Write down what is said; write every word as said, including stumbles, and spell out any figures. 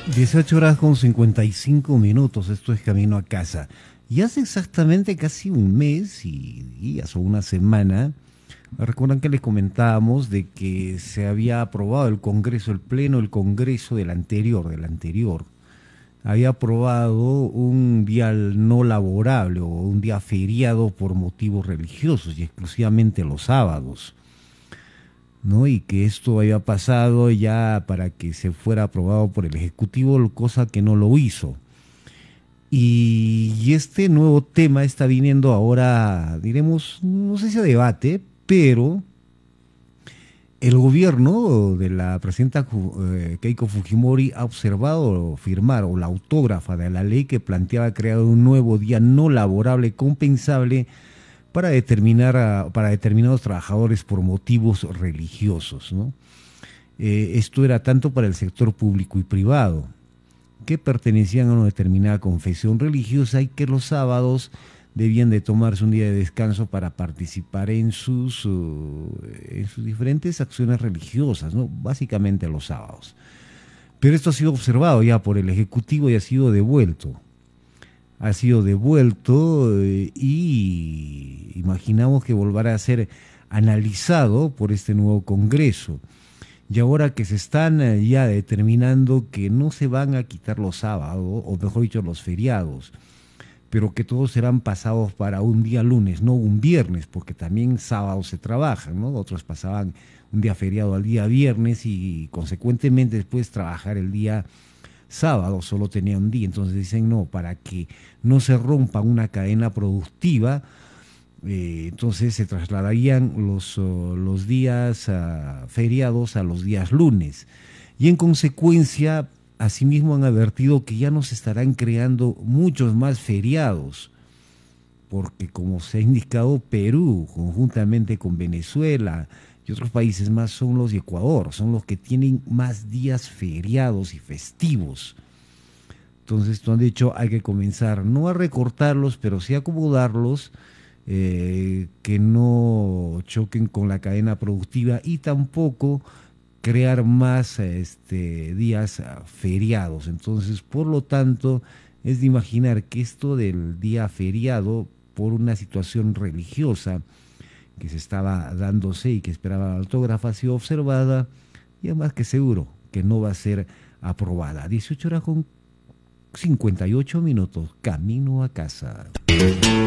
dieciocho horas con cincuenta y cinco minutos, esto es Camino a Casa. Y hace exactamente casi un mes y días o una semana, recuerdan que les comentábamos de que se había aprobado el Congreso, el Pleno del Congreso del anterior, del anterior, había aprobado un día no laborable o un día feriado por motivos religiosos y exclusivamente los sábados, ¿no? Y que esto había pasado ya para que se fuera aprobado por el Ejecutivo, cosa que no lo hizo. Y, y este nuevo tema está viniendo ahora, diremos, no sé si a debate, pero el gobierno de la presidenta eh, Keiko Fujimori ha observado firmar o la autógrafa de la ley que planteaba crear un nuevo día no laborable compensable para determinar a, para determinados trabajadores por motivos religiosos, ¿no? Eh, esto era tanto para el sector público y privado, que pertenecían a una determinada confesión religiosa y que los sábados debían de tomarse un día de descanso para participar en sus, uh, en sus diferentes acciones religiosas, ¿no? Básicamente los sábados. Pero esto ha sido observado ya por el Ejecutivo y ha sido devuelto. Ha sido devuelto eh, y imaginamos que volverá a ser analizado por este nuevo Congreso. Y ahora que se están eh, ya determinando que no se van a quitar los sábados, o mejor dicho, los feriados, pero que todos serán pasados para un día lunes, no un viernes, porque también sábados se trabajan, ¿no? Otros pasaban un día feriado al día viernes y consecuentemente después trabajar el día sábado, solo tenía un día. Entonces dicen no, para que no se rompa una cadena productiva, eh, entonces se trasladarían los, uh, los días uh, feriados a los días lunes. Y en consecuencia, asimismo han advertido que ya no se estarán creando muchos más feriados, porque como se ha indicado, Perú, conjuntamente con Venezuela y otros países más, son los de Ecuador, son los que tienen más días feriados y festivos. Entonces, esto han dicho, hay que comenzar no a recortarlos, pero sí a acomodarlos, eh, que no choquen con la cadena productiva y tampoco crear más este, días feriados. Entonces, por lo tanto, es de imaginar que esto del día feriado, por una situación religiosa que se estaba dándose y que esperaba la autógrafa, ha sido observada y es más que seguro que no va a ser aprobada. dieciocho horas con cincuenta y ocho minutos, camino a casa.